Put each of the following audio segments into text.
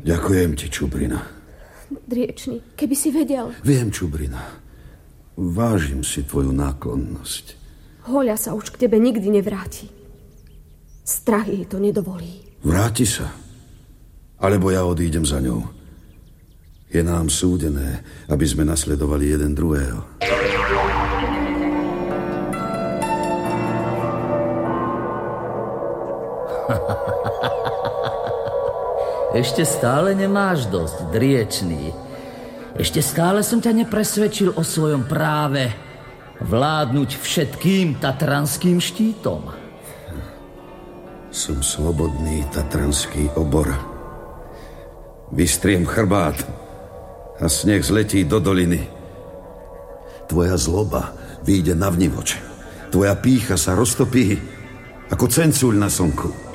Ďakujem ti, Čubrina. Driečný, keby si vedel. Viem, Čubrina. Vážim si tvoju náklonnosť. Hoľa sa už k tebe nikdy nevráti. Strach jej to nedovolí. Vráti sa. Alebo ja odídem za ňou. Je nám súdené, aby sme nasledovali jeden druhého. Ešte stále nemáš dosť, Driečný. Ešte stále som ťa nepresvedčil o svojom práve vládnuť všetkým tatranským štítom. Som slobodný tatranský obor. Vystriem chrbát a sneh zletí do doliny. Tvoja zloba vyjde navnivoč. Tvoja pýcha sa roztopí ako cencúľ na slnku.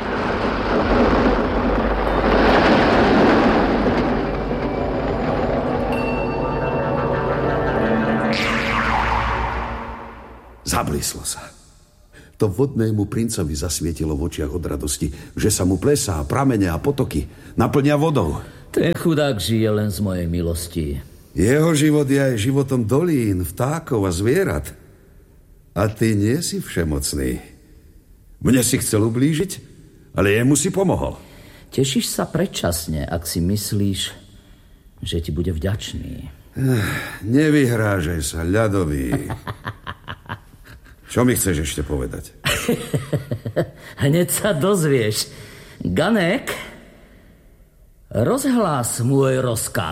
Zablíslo sa. To vodnému princovi zasvietilo v očiach od radosti, že sa mu plesá, pramene a potoky naplnia vodou. Ten chudák žije len z mojej milosti. Jeho život je aj životom dolín, vtákov a zvierat. A ty nie si všemocný. Mne si chcel ublížiť, ale jemu si pomohol. Tešíš sa predčasne, ak si myslíš, že ti bude vďačný. Nevyhrážaj sa, ľadový. Čo mi chceš ešte povedať? Hneď sa dozvieš. Ganek, rozhlás môj rozkaz.